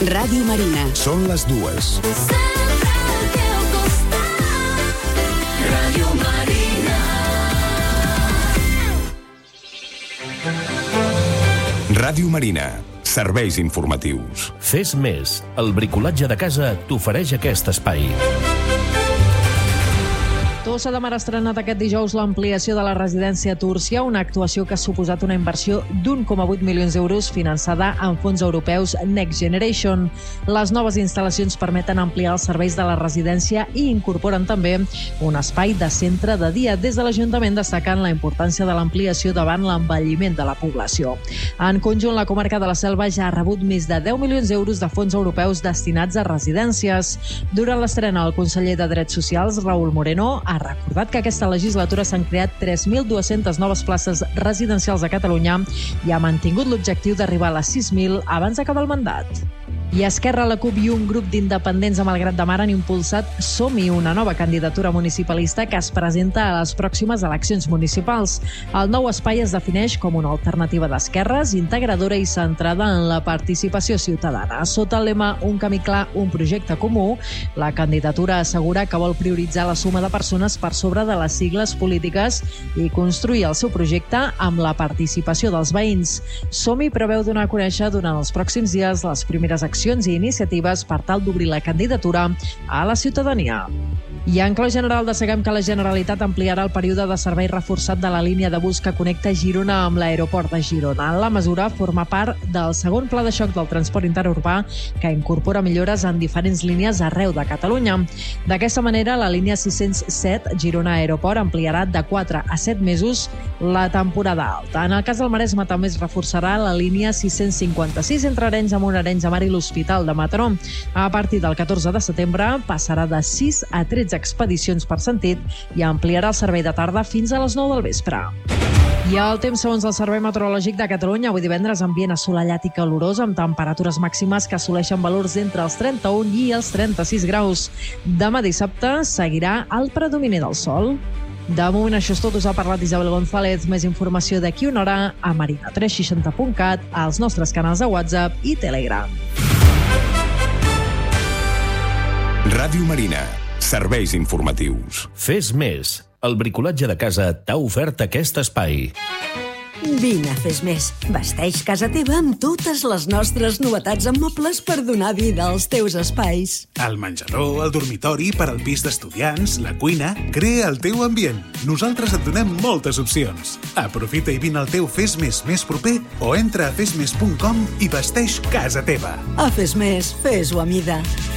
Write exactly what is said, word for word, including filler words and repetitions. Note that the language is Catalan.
Ràdio Marina. Són les dues. Ràdio Marina. Ràdio Marina. Serveis informatius. Fes més. El bricolatge de casa t'ofereix aquest espai. Tossa de Mar ha estrenat aquest dijous l'ampliació de la residència Túrcia, una actuació que ha suposat una inversió d'un coma vuit milions d'euros finançada amb fons europeus Next Generation. Les noves instal·lacions permeten ampliar els serveis de la residència i incorporen també un espai de centre de dia. Des de l'Ajuntament destaquen la importància de l'ampliació davant l'envelliment de la població. En conjunt, la comarca de la Selva ja ha rebut més de deu milions d'euros de fons europeus destinats a residències. Durant l'estrena, el conseller de Drets Socials, Raúl Moreno, ha recordat que aquesta legislatura s'han creat tres mil dues-centes noves places residencials a Catalunya i ha mantingut l'objectiu d'arribar a les sis mil abans d'acabar el mandat. I Esquerra, la CUP i un grup d'independents a Malgrat de Mar han impulsat Som-hi, una nova candidatura municipalista que es presenta a les pròximes eleccions municipals. El nou espai es defineix com una alternativa d'esquerres, integradora i centrada en la participació ciutadana. Sota el lema Un camí clar, un projecte comú, la candidatura assegura que vol prioritzar la suma de persones per sobre de les sigles polítiques i construir el seu projecte amb la participació dels veïns. Som-hi preveu donar a conèixer durant els pròxims dies les primeres accions i iniciatives per tal d'obrir la candidatura a la ciutadania. I en clau general desseguem que la Generalitat ampliarà el període de servei reforçat de la línia de bus que connecta Girona amb l'aeroport de Girona. La mesura forma part del segon pla de xoc del transport interurbà que incorpora millores en diferents línies arreu de Catalunya. D'aquesta manera, la línia sis-cents set Girona Aeroport ampliarà de quatre a set mesos la temporada alta. En el cas del Maresme també es reforçarà la línia sis-cents cinquanta-sis entre Arenys de Munt, Arenys de Mar i l'Hospital de Mataró. A partir del catorze de setembre passarà de sis a tretze expedicions per sentit i ampliarà el servei de tarda fins a les nou del vespre. I el temps, segons el Servei Meteorològic de Catalunya, avui divendres ambient assolellat i calorós amb temperatures màximes que assoleixen valors entre els trenta-un i els trenta-sis graus. Demà dissabte seguirà el predomini del sol. De moment això és tot, us ha parlat Isabel González. Més informació d'aquí una hora a marina tres seixanta punt cat, als nostres canals de WhatsApp i Telegram. Ràdio Marina. Serveis informatius. Fes més. El bricolatge de casa t'ha ofert aquest espai. Vine a Fes Més. Vesteix casa teva amb totes les nostres novetats en mobles per donar vida als teus espais. El menjador, el dormitori, per al pis d'estudiants, la cuina... Crea el teu ambient. Nosaltres et donem moltes opcions. Aprofita i vine al teu Fes Més més proper o entra a fes més punt com i vesteix casa teva. A Fes Més, fes-ho a mida.